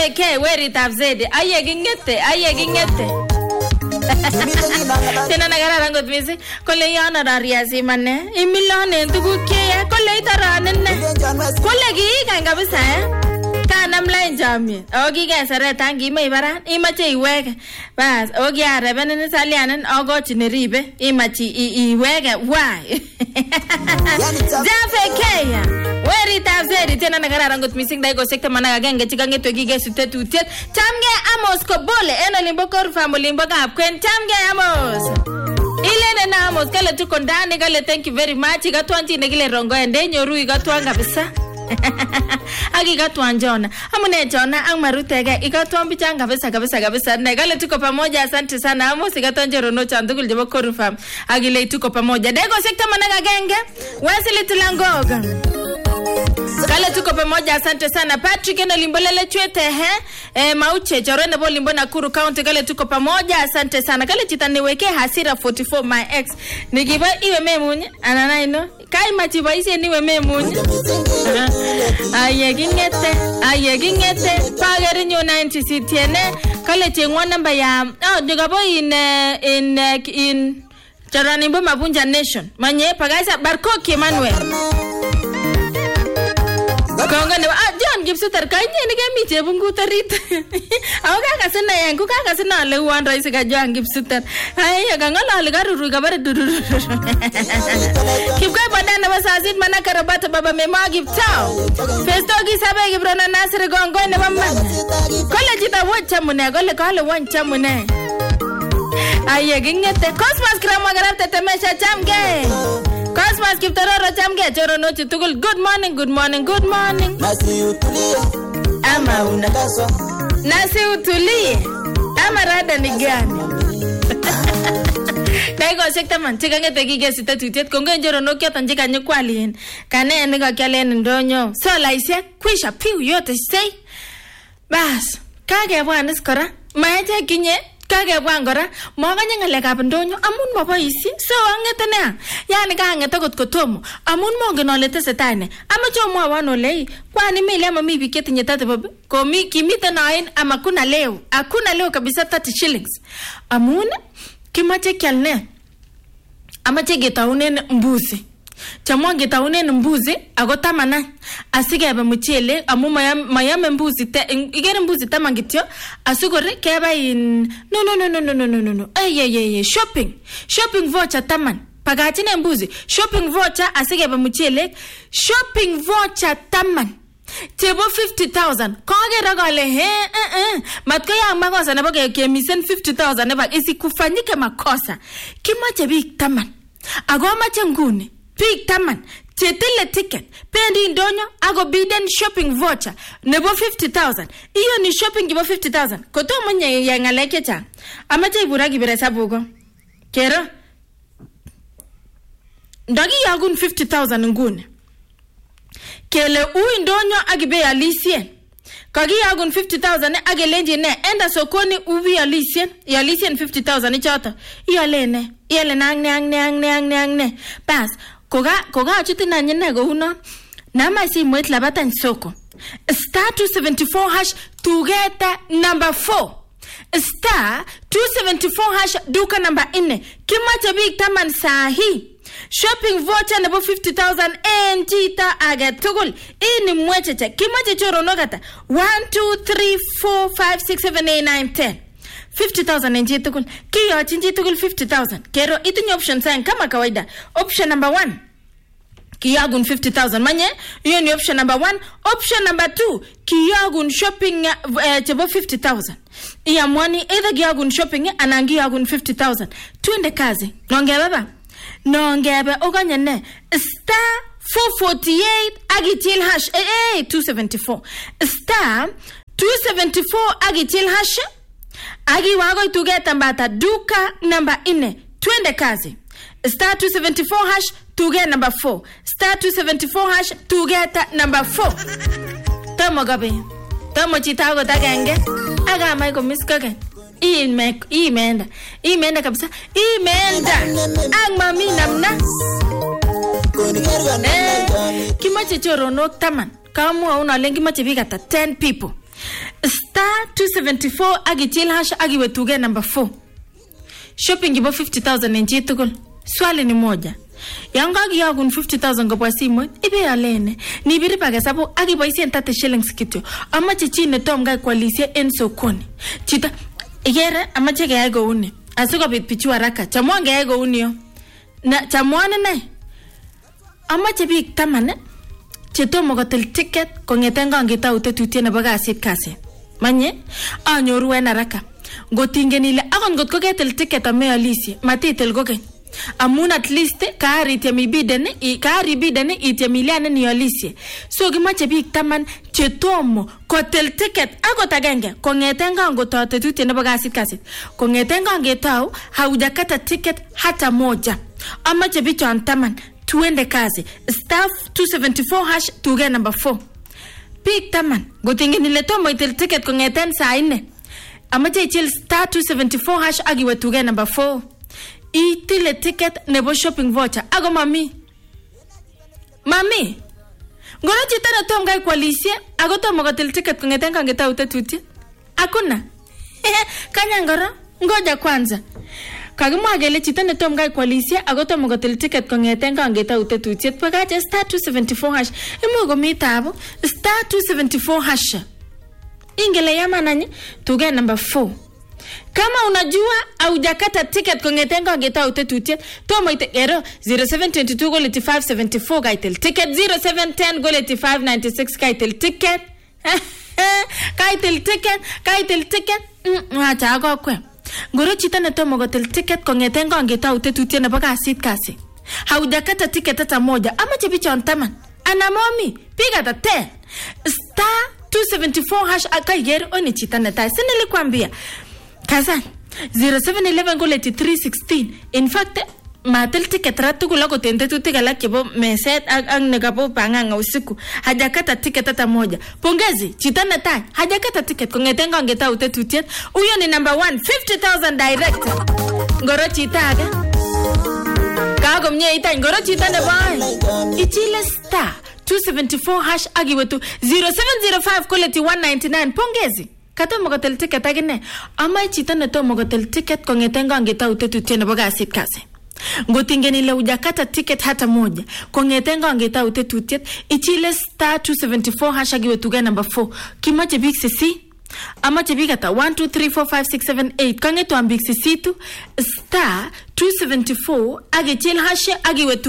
Jaffe K weritab Zedi aye gingete Tena nagara rangot misi kole yana rariasi mane imilone tukukie kole itaranene kole giiga kabisa kanam line jamie ogi geseret angi mai baran imache iwege bas ogi arebenen salianen ogochi neribe imachi iwege why Jaffe K weritab Zedi tena nagara rangot misi daigo sekta managa genge chigangeto gigesute tutiet chamge Amos Kobole eno limbo kor family limbo kapkwen chamge Amos ile na Amos kale tuko ndani kale thank you very much igatwanji negile rongo ende nyoru igatwanga bisa Agigatwan Jona amune Jona ang marutege igatwan bichanga kabisa negale tuko pamoja asante sana Amos igatwanje rono chandugul jebo kor fam agile tuko pamoja dego sekta managa genge Wesley Tulangoga Kale tuko pamoja asante sana Patrick eno limbolele chwete Mauche jorene bo limbo Nakuru County kale tuko pamoja asante sana kale chitaniweke hasira 44 my ex nigiba iwe memunye ananaino kai machiba ise niwe memunye aye gingete pagere nyo 90 citiene kale chengwa namba ya nigabo in Charanimbo Mabunja Nation manye pagaisa Barkoki Emmanuel Konga ne John Gibsuter kanye ni gemi chebungu tarit awaka kasena yangu kasena le wan rais ga John Gibsuter ay gangala le garuru ga bare dururu kibga badana basasit mana karabata baba mema gibtao festo gi sabe gibrona Nasir gongo ne mamma kole jita wocha mune kole wancha mune ay gingete Cosmos krama garate temesha chamge Cosmos Kiptororo chamge choro nochi tugul good morning Nasi utulie ama rada ni gani Daigo sekta man chikangete gigesita tutiet kongo njoro nokia tanjika nyekwalien kane nigo kyalen ndonyo so laise kwisha piu yote say bas kage bwanis kora maeche kinye kage bwangora moganye ngalekab ndonyo amun maboisi so angetene yani kangete kotomo amun mongen ole tesetai ne amache omwawon ole kwani mimi ama mimi ketinye tate bob komi kimite nain ama kuna leo kabisa 30 shillings amun kimache kyalne amache getaunen mbuzi Chamwange taunen mbuzi agotamana asigebe muchele amu mayame mbuzi te igere mbuzi tamangityo asugore keba in no shopping voucher taman pagachine mbuzi shopping voucher asigebe muchele shopping voucher taman Tebo 50,000 kogera gale matkoya makosa nebo kemisen 50,000 nebo isikufanyike makosa kimache bik taman agomache nguni Big taman, chetile ticket, pendi ndonyo, ago biden shopping voucher, nebo 50,000. Iyo ni shopping gibo 50,000. Koto mwenye ya ngaleke cha. Amache iburagi biresa bugo. Kero? Ndagi yagun 50,000 ngune. Kele ui ndonyo agibe ya lisien. Kagi yagun 50,000 agelenji ne. Enda sokoni uwi ya lisien 50,000 ichata. Iyo lene. Iyo le nangne. Pass. Koga achiti na nyene go huno nama si mwet labatan soko star 274 hash tugeta number 4 star 274 hash duka number 4 kimache big taman sahi shopping voucher nebo 50,000 njita agetugul ini mwecheche kimache choro nogata 1 2 3 4 5 6 7 8 9 10 50,000 njitugul kiyo njitugul 50,000 kero itinyo option sign kama kawaida option number 1 kiyagun 50,000 manye hiyo ni option number 1 option number 2 kiyagun shopping chebo 50,000 iya mwani either kiyagun shopping anangi yagun 50,000 tuende kazi nongebe oganye ne star 448 agitil hash 274 star 274 agitil hash agi wago itugeta mbata duka number 4 twende kazi star 274 hash tugeta number 4 star 274 hash tugeta number 4 tamo gabe tamo chitago tagenge aga mai ko miskage imeenda kabisa imeenda angma mi namna kimache choro no taman kama una lengi mache bigata 10 people Star 274 agichil hash agiwe tuge number 4. Shopping ibo 50,000 en chitugul. Swali ni moja. Yang kagiyogun 50,000 kobwa simoit, ibe alene. Nibiri pa hesabu agiboisien 30 shillings kityo. Amache chi netom kai kwalisie en sokoni. Chita igere amache keyai kouni. Asikobit pichu haraka. Chamwan keyai kouni yo. Na chamwan ne. Amache biik 10 chetomo kotil ticket kongeten kangetau tetutiet nebo kasit kasi. Manye anyoru en haraka. Ngotingen ile akon ngotko ketil ticket amealisie, matitil kokeny. Amun at least kaarityem ibiden ityem iliane nialisie. So kimache biik 10 chetomo kotil ticket akot agenge kongeten kangetau tetutiet nebo kasit. Kongeten kangetau haujakata ticket hata moja. Amache bichon 10 tuende kazi. Star 274 hash tuge number 4. Pick 10 ngotingen ile tomo itil ticket kongeten saa 4. Amache ichil star 274 hash agiwe tuge number 4. Itile ticket nebo shopping voucher. Ago mami. Ngoro chita na tom kai kwalisie ago tomo kotil ticket kongeten kangetau tetutiet. Hakuna. Kanya ngoro ngoja kwanza. Kagimwa kele chito netom kai kwalisie ago tomo kotil ticket kongeten kangetau tetutiet. Pakache star 274 hash. Imu komi tabu star 274 hash. Ingele yamananye tuge number 4. Kama unajua haujakata ticket kongeten kangetau tetutiet, tomo ite ero 0722 goleti 574 kaitil ticket, 0710 goleti 596 kaitil ticket. Kaitil ticket. Acha ako kwe. Ngoro chita netomo kotil ticket kongeten kangetau tetutiet nebo kasit kasi. Haujakata ticket hata moja. Amache bichon 10. Anamomi piga ta 10. Star 274 hash akaiger oni chita netai. Sinili kwambia Kazan 0711 goleti 316. In fact matil ticket ratu kula kotente tutika laki bo meset ang negapo panganga usiku. Hajakata ticket hata moja. Pongezi chita netai hajakata ticket kongeten kangetau tetutiet. Uyo ni number 1 50,000 direct. Ngoro chita aga kago mnye ita ngoro chita nebo ichile star 274 hash agiwetu 0705 koleti 199. Pongezi katomo kotel ticket agine. Ama chita netomo kotel ticket kongeten kangetau tetutiet nebo kasit kasi. Ngotingen ile hujakata ticket hata moja kongeten kangetau tetutiet, ichile star 274 hash agiwetu number 4. Kimache big sisi amache biik ata 1 2 3 4 5 6 7 8 kangetu ambik sisitu star 274 agichil hash agiwetu